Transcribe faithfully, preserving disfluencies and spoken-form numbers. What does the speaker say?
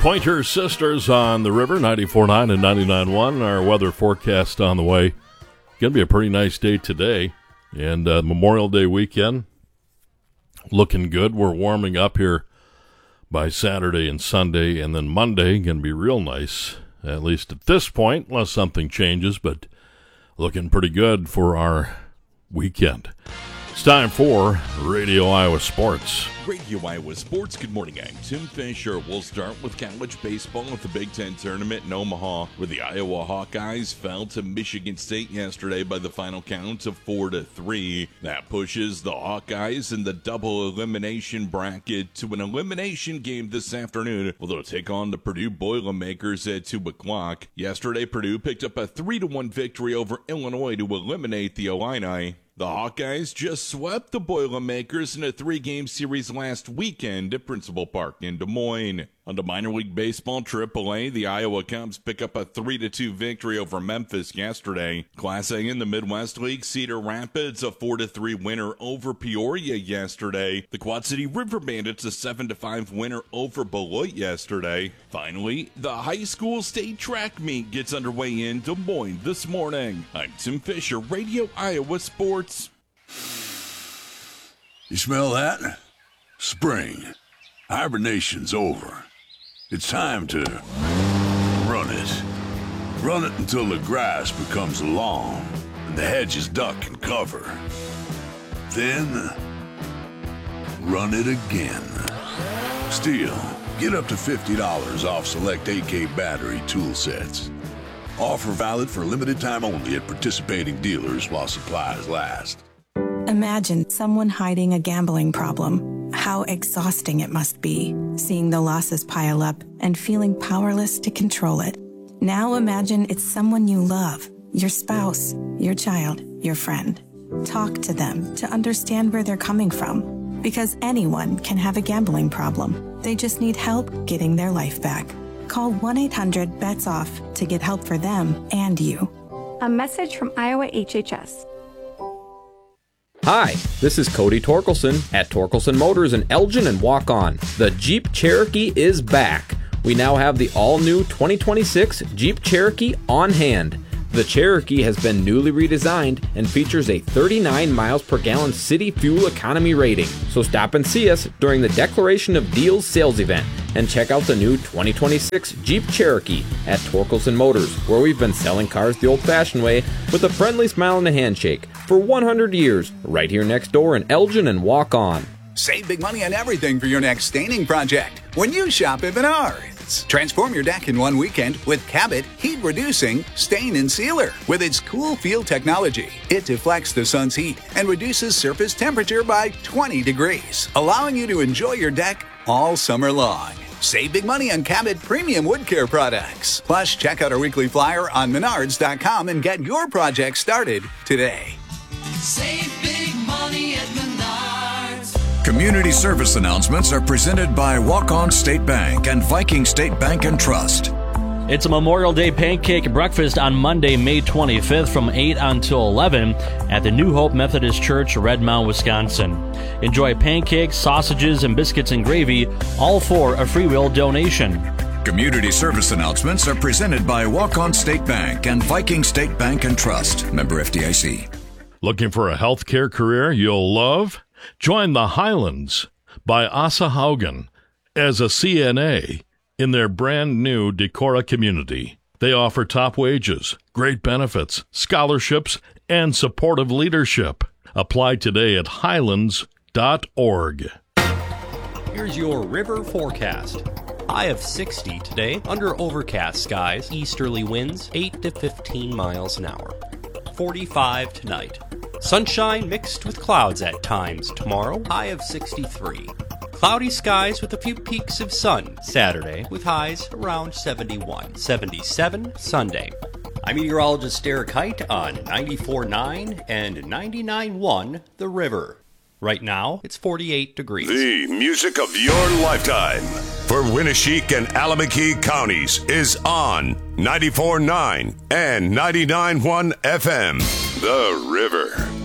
Pointer Sisters on the River, ninety-four point nine and ninety-nine point one. Our weather forecast on the way. Going to be a pretty nice day today. And uh, Memorial Day weekend, looking good. We're warming up here by Saturday and Sunday. And then Monday, going to be real nice, at least at this point, unless something changes. But looking pretty good for our weekend. It's time for Radio Iowa Sports. Radio Iowa Sports, good morning. I'm Tim Fisher. We'll start with college baseball with the Big Ten tournament in Omaha, where the Iowa Hawkeyes fell to Michigan State yesterday by the final count of four to three. That pushes the Hawkeyes in the double elimination bracket to an elimination game this afternoon, where they'll take on the Purdue Boilermakers at two o'clock. Yesterday, Purdue picked up a three to one victory over Illinois to eliminate the Illini. The Hawkeyes just swept the Boilermakers in a three-game series last weekend at Principal Park in Des Moines. On the minor league baseball triple A, the Iowa Cubs pick up a three to two victory over Memphis yesterday. Class A in the Midwest League, Cedar Rapids a four to three winner over Peoria yesterday. The Quad City River Bandits a seven to five winner over Beloit yesterday. Finally, the high school state track meet gets underway in Des Moines this morning. I'm Tim Fisher, Radio Iowa Sports. You smell that? Spring. Hibernation's over. It's time to run it. Run it until the grass becomes long and the hedges duck and cover. Then, run it again. Still, get up to fifty dollars off select A K battery tool sets. Offer valid for a limited time only at participating dealers while supplies last. Imagine someone hiding a gambling problem. How exhausting it must be, seeing the losses pile up and feeling powerless to control it. Now imagine it's someone you love, your spouse, your child, your friend. Talk to them to understand where they're coming from, because anyone can have a gambling problem. They just need help getting their life back. Call one eight hundred bets off to get help for them and you. A message from Iowa H H S. Hi, this is Cody Torkelson at Torkelson Motors in Elgin and Walk On. The Jeep Cherokee is back. We now have the all-new twenty twenty-six Jeep Cherokee on hand. The Cherokee has been newly redesigned and features a thirty-nine miles per gallon city fuel economy rating. So stop and see us during the Declaration of Deals sales event and check out the new twenty twenty-six Jeep Cherokee at Torkelson Motors, where we've been selling cars the old-fashioned way with a friendly smile and a handshake for one hundred years, right here next door in Elgin and Walk On. Save big money on everything for your next staining project when you shop at Menards. Transform your deck in one weekend with Cabot Heat Reducing Stain and Sealer. With its cool feel technology, it deflects the sun's heat and reduces surface temperature by twenty degrees, allowing you to enjoy your deck all summer long. Save big money on Cabot premium wood care products. Plus, check out our weekly flyer on menards dot com and get your project started today. Save big money at Menards. Community service announcements are presented by Walk-On State Bank and Viking State Bank and Trust. It's a Memorial Day pancake breakfast on Monday, May twenty-fifth from eight until eleven at the New Hope Methodist Church, Red Mound, Wisconsin. Enjoy pancakes, sausages, and biscuits and gravy, all for a free will donation. Community service announcements are presented by Walk-On State Bank and Viking State Bank and Trust. Member F D I C. Looking for a healthcare career you'll love? Join the Highlands by Asa Haugen as a C N A in their brand new Decorah community. They offer top wages, great benefits, scholarships, and supportive leadership. Apply today at highlands dot org. Here's your river forecast. High of sixty today, under overcast skies, easterly winds eight to fifteen miles an hour. forty-five tonight. Sunshine mixed with clouds at times tomorrow, high of sixty-three. Cloudy skies with a few peaks of sun Saturday, with highs around seventy-one. seventy-seven Sunday. I'm meteorologist Derek Height on ninety-four point nine and ninety-nine point one The River. Right now, it's forty-eight degrees. The music of your lifetime for Winneshiek and Alameda counties is on ninety-four point nine and ninety-nine point one F M. The River.